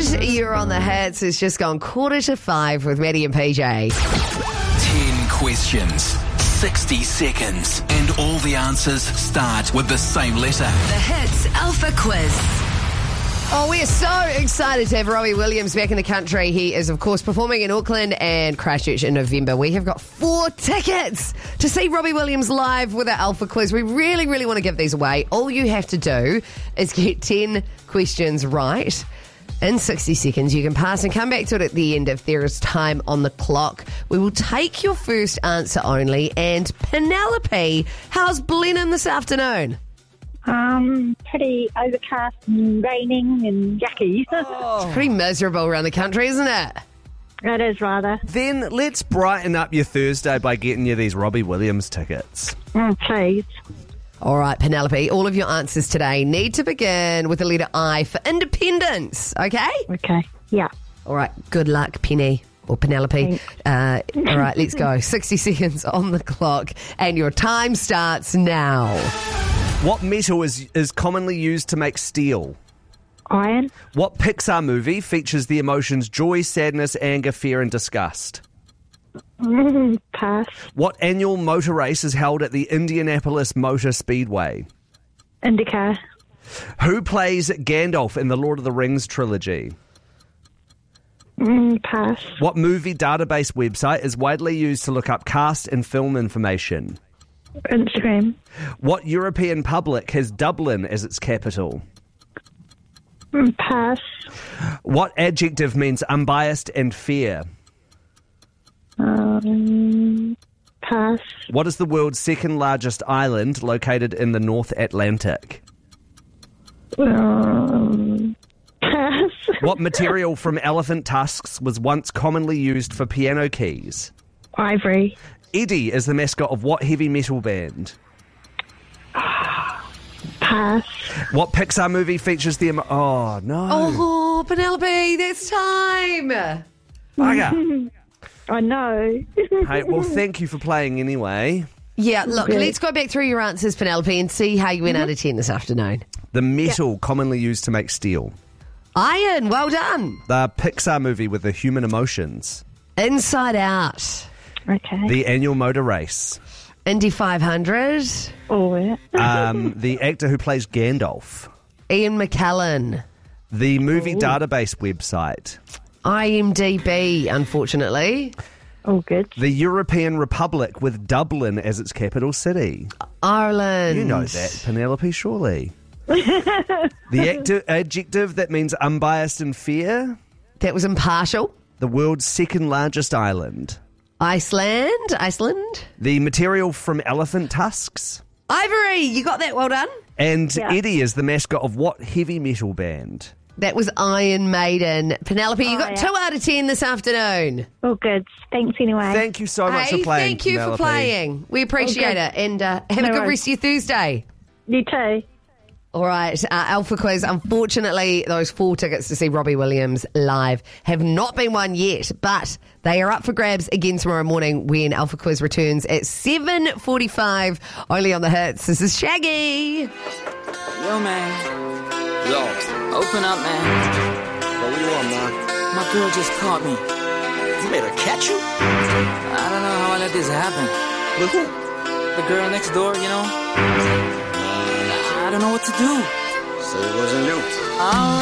You're on the hits. It's just gone 4:45 with Maddie and PJ. 10 questions, 60 seconds, and all the answers start with the same letter. The Hits Alpha Quiz. Oh, we are so excited to have Robbie Williams back in the country. He is, of course, performing in Auckland and Christchurch in November. We have got 4 tickets to see Robbie Williams live with our Alpha Quiz. We really, really want to give these away. All you have to do is get 10 questions right in 60 seconds. You can pass and come back to it at the end if there is time on the clock. We will take your first answer only. And Penelope, how's Blenheim this afternoon? Pretty overcast and raining and yucky. It's pretty miserable around the country, isn't it? It is rather. Then let's brighten up your Thursday by getting you these Robbie Williams tickets. Please. All right, Penelope, all of your answers today need to begin with the letter I for independence, okay? Okay. Yeah. All right, good luck, Penny or Penelope. All right, let's go. 60 seconds on the clock, and your time starts now. What metal is commonly used to make steel? Iron. What Pixar movie features the emotions joy, sadness, anger, fear, and disgust? Pass. What annual motor race is held at the Indianapolis Motor Speedway? Indica. Who plays Gandalf in the Lord of the Rings trilogy? Pass. What movie database website is widely used to look up cast and film information? Instagram. What European public has Dublin as its capital? Pass. What adjective means unbiased and fair? Pass. What is the world's second largest island located in the North Atlantic? Pass. What material from elephant tusks was once commonly used for piano keys? Ivory. Eddie is the mascot of what heavy metal band? Pass. What Pixar movie features the... Oh, no. Oh, Penelope, that's time. Bugger. I know. Hey, well, thank you for playing anyway. Yeah, look, Good. let's go back through your answers, Penelope, and see how you went out of 10 this afternoon. The metal commonly used to make steel. Iron, well done. The Pixar movie with the human emotions. Inside Out. Okay. The annual motor race. Indy 500. Oh, yeah. The actor who plays Gandalf. Ian McKellen. The movie database website. IMDb, unfortunately. All good. The European Republic with Dublin as its capital city. Ireland. You know that, Penelope, surely. The adjective that means unbiased and fair. That was impartial. The world's second largest island. Iceland. The material from elephant tusks. Ivory, you got that, well done. And Yeah. Eddie is the mascot of what heavy metal band? That was Iron Maiden. Penelope, you got 2 out of 10 this afternoon. All good. Thanks anyway. Thank you so much Hey, for playing, thank you Penelope. for playing. We appreciate Okay. it. And have a No good worries. rest of your Thursday. You too. All right, Alpha Quiz. Unfortunately, those 4 tickets to see Robbie Williams live have not been won yet, but they are up for grabs again tomorrow morning when Alpha Quiz returns at 7:45, only on the Hits. This is Shaggy. Yo, man. Yo. Open up, man. What do you want, man? My girl just caught me. You made her catch you? I don't know how I let this happen. With who? The girl next door, you know? I don't know what to do. So it wasn't you.